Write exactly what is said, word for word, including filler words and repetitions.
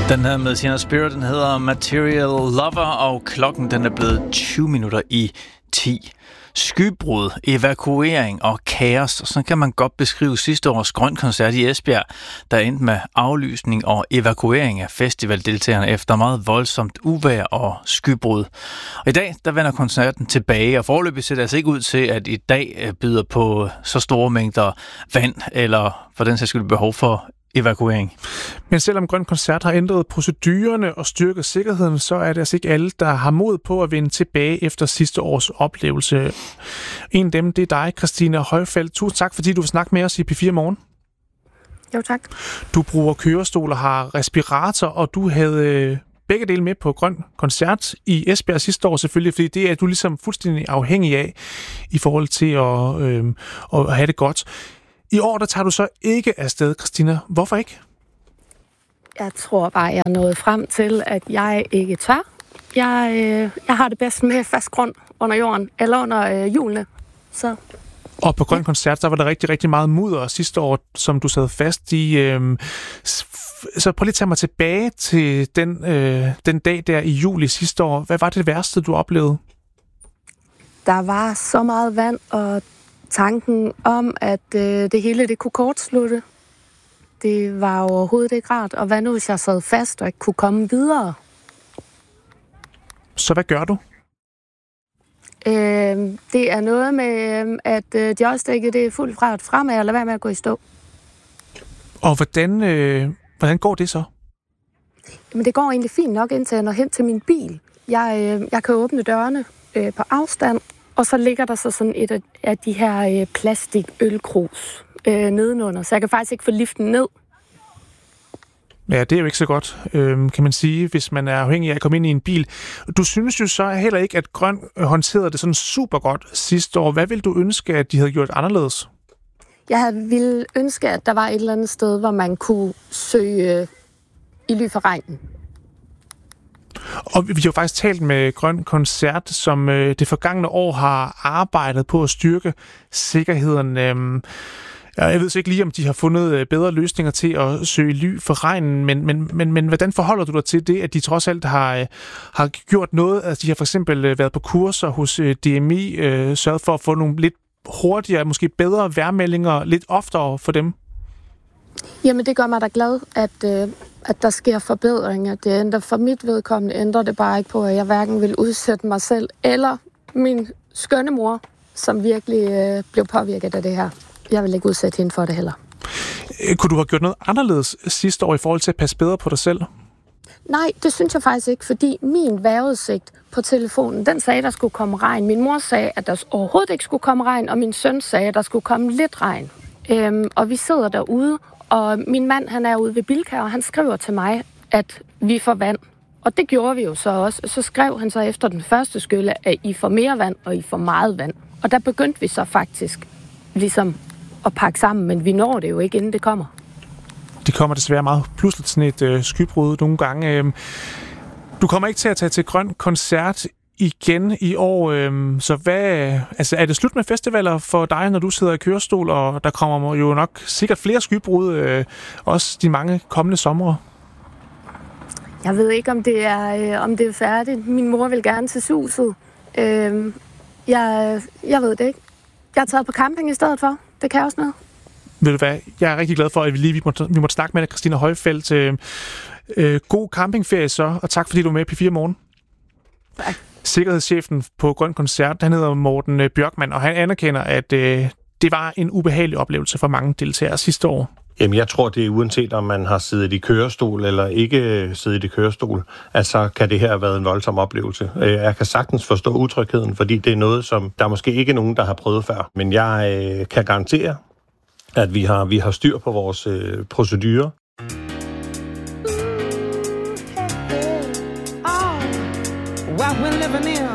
Den her med Sienna Spirit, den hedder Material Lover, og klokken den er blevet tyve minutter i ti. Skybrud, evakuering og kaos, og sådan kan man godt beskrive sidste års grøn koncert i Esbjerg, der endte med aflysning og evakuering af festivaldeltagerne efter meget voldsomt uvejr og skybrud. Og i dag, der vender koncerten tilbage, og foreløbig ser det altså ikke ud til, at i dag byder på så store mængder vand, eller for den sags skyld behov for evakuering. Men selvom Grøn Koncert har ændret procedurerne og styrket sikkerheden, så er det altså ikke alle, der har mod på at vende tilbage efter sidste års oplevelse. En af dem, det er dig, Christina Højfeldt. Tusind tak, fordi du vil snakke med os i P fire Morgen. Jo, tak. Du bruger kørestol og har respirator, og du havde begge dele med på Grøn Koncert i Esbjerg sidste år selvfølgelig, fordi det er du ligesom fuldstændig afhængig af i forhold til at, øh, at have det godt. I år, der tager du så ikke afsted, Christina. Hvorfor ikke? Jeg tror bare, jeg er nået frem til, at jeg ikke tør. Jeg, øh, jeg har det bedst med fast grund under jorden, eller under øh, hjulene. Så. Og på Grøn Koncert, der var der rigtig, rigtig meget mudder sidste år, som du sad fast i. Øh, så prøv lige at tage mig tilbage til den, øh, den dag der i juli sidste år. Hvad var det værste, du oplevede? Der var så meget vand, og tanken om, at øh, det hele det kunne kortslutte, det var overhovedet ikke rart. Og hvad nu, hvis jeg sad fast og ikke kunne komme videre? Så hvad gør du? Øh, det er noget med, at øh, joystikket det er fuldt fra et fremad, eller hvad med at gå i stå. Og hvordan, øh, hvordan går det så? Jamen, det går egentlig fint nok, indtil jeg når hen til min bil. Jeg, øh, jeg kan åbne dørene øh, på afstand, og så ligger der så sådan et af de her øh, plastik-ølkrus øh, nedenunder, så jeg kan faktisk ikke få liften ned. Ja, det er jo ikke så godt, øh, kan man sige, hvis man er afhængig af at komme ind i en bil. Du synes jo så heller ikke, at Grøn håndterede det sådan super godt sidste år. Hvad ville du ønske, at de havde gjort anderledes? Jeg ville ønske, at der var et eller andet sted, hvor man kunne søge øh, i ly for regnen. Og vi har jo faktisk talt med Grøn Koncert, som øh, det forgangne år har arbejdet på at styrke sikkerheden. Øh, jeg ved så ikke lige, om de har fundet bedre løsninger til at søge ly for regnen, men, men, men, men hvordan forholder du dig til det, at de trods alt har, har gjort noget? Altså, de har for eksempel været på kurser hos D M I, øh, sørget for at få nogle lidt hurtigere, måske bedre vejrmeldinger lidt oftere for dem? Jamen, det gør mig da glad, at, øh, at der sker forbedringer. Det ændrer for mit vedkommende, ændrer det bare ikke på, at jeg hverken vil udsætte mig selv eller min skønne mor, som virkelig øh, blev påvirket af det her. Jeg vil ikke udsætte hende for det heller. Kunne du have gjort noget anderledes sidste år i forhold til at passe bedre på dig selv? Nej, det synes jeg faktisk ikke, fordi min vejrudsigt på telefonen, den sagde, at der skulle komme regn. Min mor sagde, at der overhovedet ikke skulle komme regn, og min søn sagde, at der skulle komme lidt regn. Øhm, og vi sidder derude, og min mand, han er ude ved Bilka, og han skriver til mig, at vi får vand. Og det gjorde vi jo så også. Så skrev han så efter den første skylle, at I får mere vand, og I får meget vand. Og der begyndte vi så faktisk ligesom at pakke sammen, men vi når det jo ikke, inden det kommer. Det kommer desværre meget pludseligt, sådan et øh, skybrud nogle gange. Øh, du kommer ikke til at tage til Grøn Koncert igen i år, øh, så hvad, altså, er det slut med festivaler for dig, når du sidder i kørestol, og der kommer jo nok sikkert flere skybrud, øh, også de mange kommende somre? Jeg ved ikke, om det er, øh, om det er færdigt. Min mor vil gerne til Suset. Øh, jeg, jeg ved det ikke. Jeg har taget på camping i stedet for. Det kan også noget. Ved du hvad, jeg er rigtig glad for, at vi lige vi måtte, vi måtte snakke med dig, Christina Højfeldt. Øh, øh, god campingferie så, og tak fordi du var med i P fire Morgen. Tak. Sikkerhedschefen på Grøn Koncert, han hedder Morten Bjørkman, og han anerkender, at øh, det var en ubehagelig oplevelse for mange deltagere sidste år. Jamen, jeg tror, det er uanset, om man har siddet i kørestol eller ikke siddet i kørestol, at så kan det her have været en voldsom oplevelse. Jeg kan sagtens forstå utrygheden, fordi det er noget, som der måske ikke er nogen, der har prøvet før. Men jeg øh, kan garantere, at vi har, vi har styr på vores øh, procedurer. What we're living in